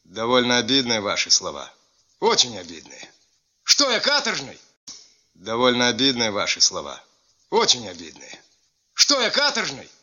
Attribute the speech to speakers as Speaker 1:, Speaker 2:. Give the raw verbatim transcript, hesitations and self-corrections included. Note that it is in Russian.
Speaker 1: Довольно обидные ваши слова. Очень обидные. Что, я каторжный? Довольно обидные ваши слова. Очень обидные. Что, я каторжный?